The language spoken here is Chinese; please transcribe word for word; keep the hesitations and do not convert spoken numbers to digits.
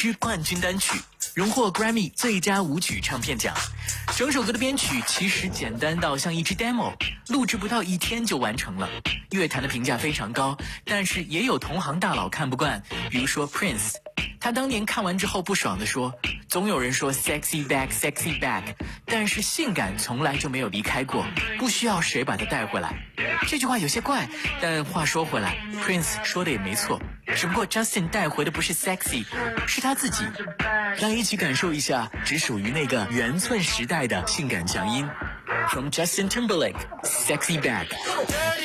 支冠军单曲，荣获 Grammy 最佳舞曲唱片奖。整首歌的编曲其实简单到像一支 demo， 录制不到一天就完成了。乐坛的评价非常高，但是也有同行大佬看不惯，比如说 Prince， 他当年看完之后不爽地说，总有人说 sexy back sexy back， 但是性感从来就没有离开过，不需要谁把它带回来。这句话有些怪，但话说回来 Prince 说的也没错，只不过 Justin 带回的不是 sexy， 是他自己。让一起感受一下只属于那个圆寸时代的性感强音， From Justin Timberlake Sexy Back。